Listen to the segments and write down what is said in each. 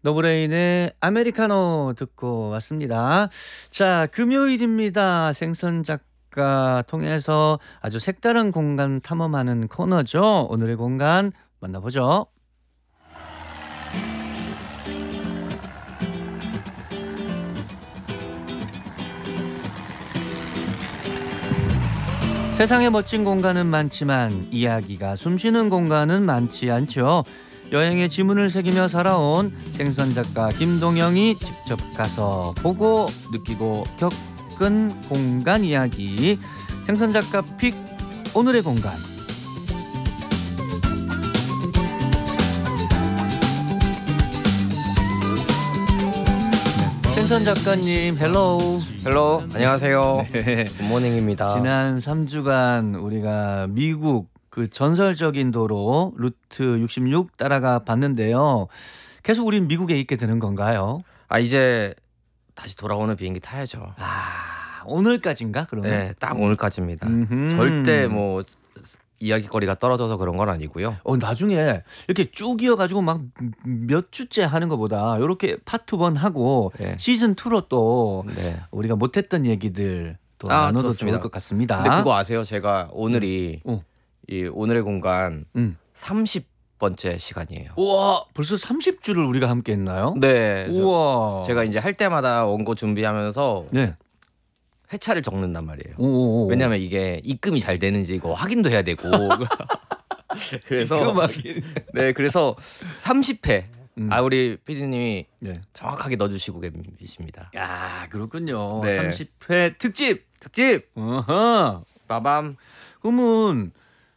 노브레인의 아메리카노 듣고 왔습니다. 자, 금요일입니다. 생선 작가 통해서 아주 색다른 공간 탐험하는 코너죠. 오늘의 공간 만나보죠. 세상에 멋진 공간은 많지만 이야기가 숨쉬는 공간은 많지 않죠. 여행의 지문을 새기며 살아온 생선 작가 김동영이 직접 가서 보고 느끼고 겪은 공간 이야기. 생선 작가 픽 오늘의 공간. 생선 작가님, 헬로우. 헬로, 안녕하세요. 네. 굿모닝입니다. 지난 3주간 우리가 미국 그 전설적인 도로 루트 66 따라가 봤는데요. 계속 우린 미국에 있게 되는 건가요? 이제 다시 돌아오는 비행기 타야죠. 오늘까지인가 그러면? 네, 딱 오늘까지입니다. 음흠. 절대 뭐 이야기거리가 떨어져서 그런 건 아니고요. 나중에 이렇게 쭉 이어가지고 막 몇 주째 하는 것보다 이렇게 파트 1 하고 네. 시즌 2로 또 네. 우리가 못했던 얘기들 또 나눠도 좋습니다. 좋을 것 같습니다. 근데 그거 아세요? 제가 오늘이 이 오늘의 공간 30번째 시간이에요. 우와, 벌써 30주를 우리가 함께 했나요? 네. 우와. 제가 이제 할 때마다 원고 준비하면서 네. 회차를 적는단 말이에요. 오. 왜냐면 이게 입금이 잘 되는지 이거 확인도 해야 되고. 그래서 네, 그래서 30회. 우리 PD님이 네. 정확하게 넣어주시고 계십니다. 야, 그렇군요. 네. 30회 특집. 어허. 빠밤. 그러면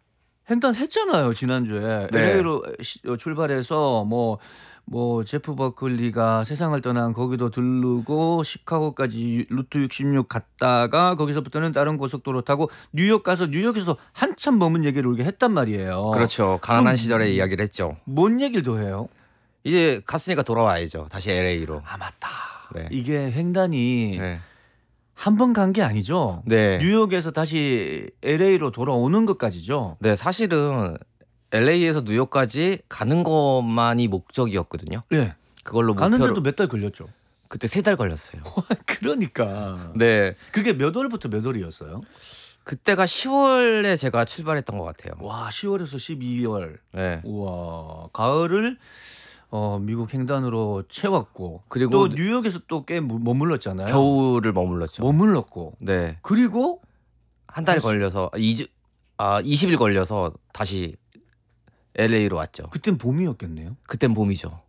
했잖아요, 지난주에. 네. LA로 출발해서 뭐 제프 버클리가 세상을 떠난 거기도 들르고 시카고까지 루트 66 갔다가 거기서부터는 다른 고속도로 타고 뉴욕 가서 뉴욕에서 한참 머문 얘기를 우리가 했단 말이에요. 그렇죠. 가난한 시절의 이야기를 했죠. 뭔 얘기를 더 해요? 이제 갔으니까 돌아와야죠. 다시 LA로. 맞다. 네. 이게 횡단이 네. 한 번 간 게 아니죠. 네. 뉴욕에서 다시 LA로 돌아오는 것까지죠. 네, 사실은 LA에서 뉴욕까지 가는 것만이 목적이었거든요. 네. 그걸로 가는데도 목표로 몇 달 걸렸죠. 그때 3달 걸렸어요. 그러니까. 네. 그게 몇 월부터 몇 월이었어요? 그때가 10월에 제가 출발했던 것 같아요. 와, 10월에서 12월. 네. 우와, 가을을 미국 횡단으로 채웠고 그리고 또 뉴욕에서 또 꽤 머물렀잖아요. 겨울을 머물렀죠. 머물렀고. 네. 그리고 한 달 걸려서 20일 걸려서 다시 LA로 왔죠. 그땐 봄이었겠네요. 그땐 봄이죠.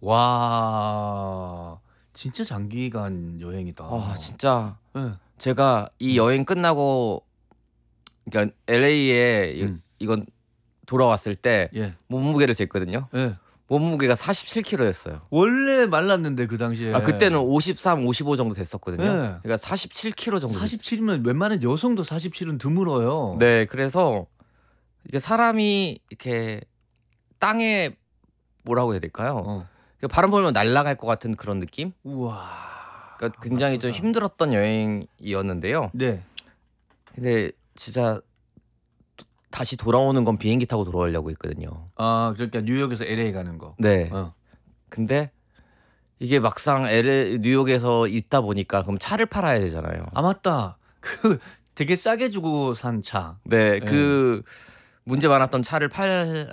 와, 진짜 장기간 여행이다. 진짜 네. 제가 이 여행 끝나고 그러니까 LA에 이건 돌아왔을 때 예. 몸무게를 쟀거든요. 예. 몸무게가 47kg였어요. 원래 말랐는데 그 당시에. 그때는 53, 55 정도 됐었거든요. 네. 그러니까 47kg 정도. 47이면 웬만한 여성도 47은 드물어요. 네, 그래서 이게 사람이 이렇게 땅에 뭐라고 해야 될까요? 바람 불면 날아갈 것 같은 그런 느낌? 우와. 그러니까 굉장히 좀 힘들었던 여행이었는데요. 네. 근데 진짜 다시 돌아오는 건 비행기 타고 돌아오려고 했거든요. 그러니까 뉴욕에서 LA 가는 거. 네. 근데 이게 막상 뉴욕에서 있다 보니까 그럼 차를 팔아야 되잖아요. 맞다. 그 되게 싸게 주고 산 차. 네, 네. 그 문제 많았던 차를